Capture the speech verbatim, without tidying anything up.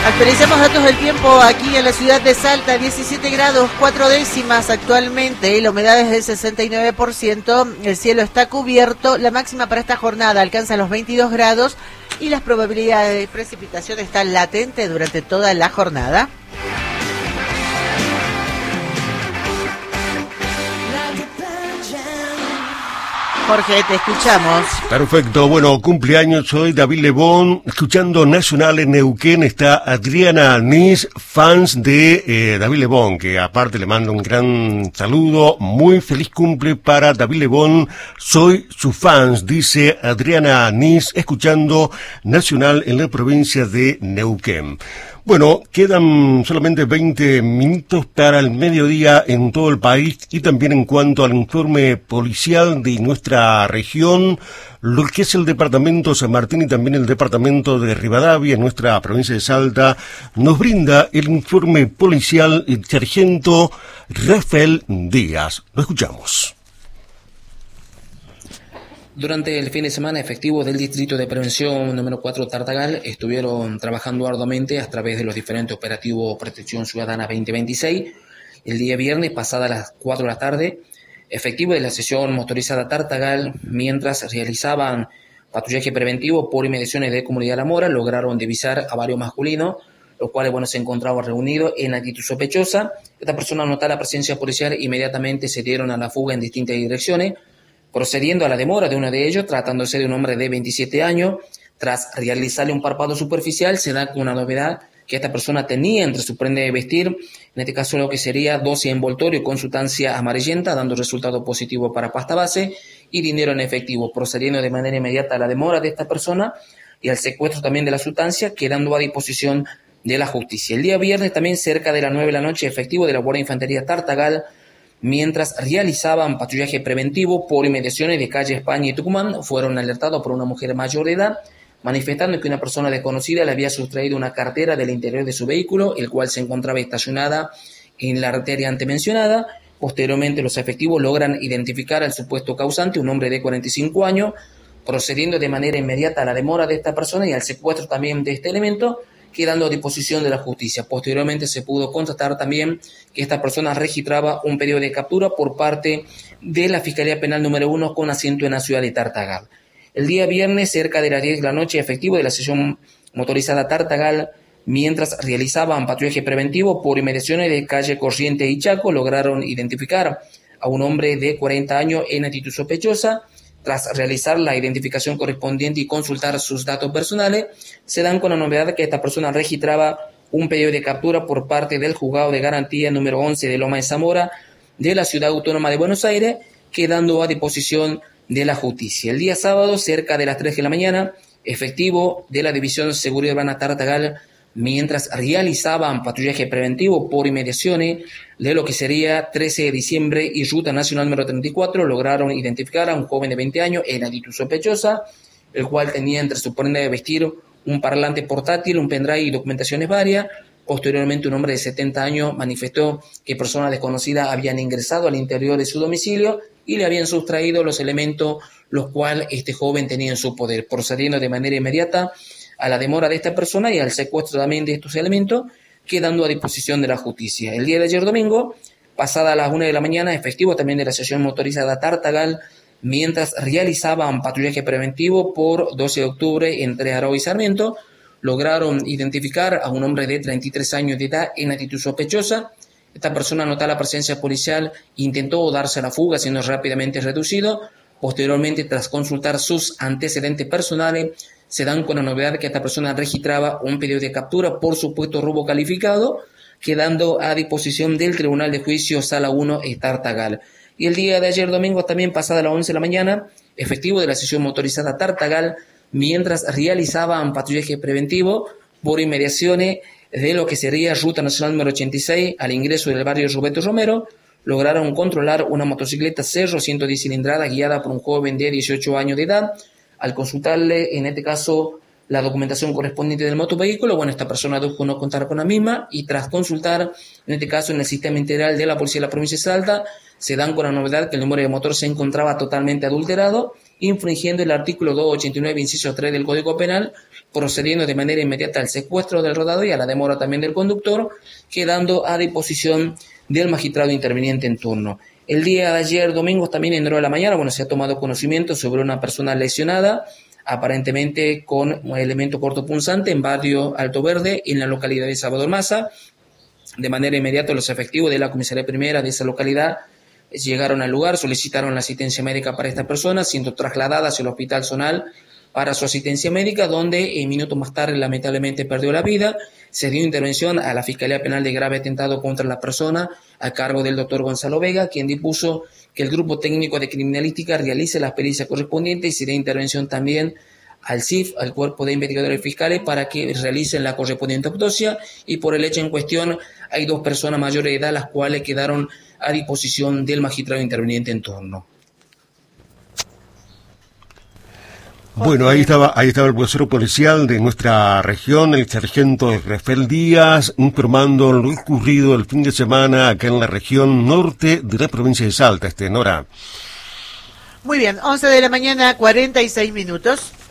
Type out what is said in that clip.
Actualizamos datos del tiempo aquí en la ciudad de Salta, diecisiete grados, cuatro décimas actualmente, la humedad es del sesenta y nueve por ciento, el cielo está cubierto, la máxima para esta jornada alcanza los veintidós grados y las probabilidades de precipitación están latentes durante toda la jornada. Jorge, te escuchamos. Perfecto, bueno, cumpleaños hoy David Lebón, escuchando Nacional en Neuquén está Adriana Nis, fans de eh, David Lebón, que aparte le mando un gran saludo, muy feliz cumple para David Lebón, soy su fans, dice Adriana Nis, escuchando Nacional en la provincia de Neuquén. Bueno, quedan solamente veinte minutos para el mediodía en todo el país y también en cuanto al informe policial de nuestra región, lo que es el departamento San Martín y también el departamento de Rivadavia, en nuestra provincia de Salta, nos brinda el informe policial el sargento Rafael Díaz. Lo escuchamos. Durante el fin de semana, efectivos del Distrito de Prevención número cuatro Tartagal estuvieron trabajando arduamente a través de los diferentes operativos Protección Ciudadana veinte veintiséis. El día viernes, pasada las cuatro de la tarde, efectivos de la sección motorizada Tartagal, mientras realizaban patrullaje preventivo por inmediaciones de Comunidad La Mora, lograron divisar a varios masculinos, los cuales bueno, se encontraban reunidos en actitud sospechosa. Esta persona, al notar la presencia policial, inmediatamente se dieron a la fuga en distintas direcciones, procediendo a la demora de uno de ellos, tratándose de un hombre de veintisiete años. Tras realizarle un parpado superficial, se da con una novedad que esta persona tenía entre su prenda de vestir, en este caso lo que sería dosis envoltorio con sustancia amarillenta, dando resultado positivo para pasta base y dinero en efectivo, procediendo de manera inmediata a la demora de esta persona y al secuestro también de la sustancia, quedando a disposición de la justicia. El día viernes también, cerca de las nueve de la noche, efectivo de la Guardia de Infantería Tartagal, mientras realizaban patrullaje preventivo por inmediaciones de calle España y Tucumán, fueron alertados por una mujer mayor de edad, manifestando que una persona desconocida le había sustraído una cartera del interior de su vehículo, el cual se encontraba estacionada en la arteria antemencionada. Posteriormente, los efectivos logran identificar al supuesto causante, un hombre de cuarenta y cinco años, procediendo de manera inmediata a la demora de esta persona y al secuestro también de este elemento, quedando a disposición de la justicia. Posteriormente se pudo constatar también que esta persona registraba un pedido de captura por parte de la Fiscalía Penal número uno con asiento en la ciudad de Tartagal. El día viernes, cerca de las diez de la noche, efectivo de la sección motorizada Tartagal, mientras realizaban patrullaje preventivo por inmediaciones de calle Corriente y Chaco, lograron identificar a un hombre de cuarenta años en actitud sospechosa. Tras realizar la identificación correspondiente y consultar sus datos personales, se dan con la novedad de que esta persona registraba un pedido de captura por parte del Juzgado de Garantía número once de Loma de Zamora de la Ciudad Autónoma de Buenos Aires, quedando a disposición de la justicia. El día sábado, cerca de las tres de la mañana, efectivo de la División de Seguridad Urbana Tartagal, mientras realizaban patrullaje preventivo por inmediaciones de lo que sería trece de diciembre y Ruta Nacional número treinta y cuatro, lograron identificar a un joven de veinte años en actitud sospechosa, el cual tenía entre su prenda de vestir un parlante portátil, un pendrive y documentaciones varias. Posteriormente, un hombre de setenta años manifestó que personas desconocidas habían ingresado al interior de su domicilio y le habían sustraído los elementos los cuales este joven tenía en su poder, procediendo de manera inmediata a la demora de esta persona y al secuestro también de estos elementos, quedando a disposición de la justicia. El día de ayer domingo, pasada las una de la mañana, efectivo también de la sección motorizada Tartagal, mientras realizaban patrullaje preventivo por doce de octubre entre Arau y Sarmiento, lograron identificar a un hombre de treinta y tres años de edad en actitud sospechosa. Esta persona, al notar la presencia policial, intentó darse a la fuga, siendo rápidamente reducido. Posteriormente, tras consultar sus antecedentes personales, se dan con la novedad de que esta persona registraba un pedido de captura por supuesto robo calificado, quedando a disposición del Tribunal de Juicio Sala uno Tartagal. Y el día de ayer domingo, también pasada las once de la mañana, efectivo de la sección motorizada Tartagal, mientras realizaban patrullaje preventivo por inmediaciones de lo que sería Ruta Nacional número ochenta y seis al ingreso del barrio Roberto Romero, lograron controlar una motocicleta Cerro ciento diez cilindrada guiada por un joven de dieciocho años de edad. Al consultarle, en este caso, la documentación correspondiente del motovehículo, bueno, esta persona dijo no contar con la misma, y tras consultar, en este caso, en el sistema integral de la Policía de la Provincia de Salta, se dan con la novedad que el número de motor se encontraba totalmente adulterado, infringiendo el artículo doscientos ochenta y nueve, inciso tres del Código Penal, procediendo de manera inmediata al secuestro del rodador y a la demora también del conductor, quedando a disposición del magistrado interviniente en turno. El día de ayer, domingo, también en hora de la mañana, bueno, se ha tomado conocimiento sobre una persona lesionada, aparentemente con un elemento cortopunzante en barrio Alto Verde, en la localidad de Salvador Maza. De manera inmediata, los efectivos de la comisaría primera de esa localidad llegaron al lugar, solicitaron la asistencia médica para esta persona, siendo trasladada hacia el hospital zonal para su asistencia médica, donde eh, minutos más tarde lamentablemente perdió la vida. Se dio intervención a la Fiscalía Penal de grave atentado contra la persona a cargo del doctor Gonzalo Vega, quien dispuso que el Grupo Técnico de Criminalística realice la pericia correspondiente y se dio intervención también al C I F, al Cuerpo de Investigadores Fiscales, para que realicen la correspondiente autopsia, y por el hecho en cuestión hay dos personas mayores de edad las cuales quedaron a disposición del magistrado interviniente en turno. Bueno, ahí estaba, ahí estaba el vocero policial de nuestra región, el sargento Rafael Díaz, informando lo ocurrido el fin de semana acá en la región norte de la provincia de Salta, este, Nora. Muy bien, once de la mañana, cuarenta y seis minutos.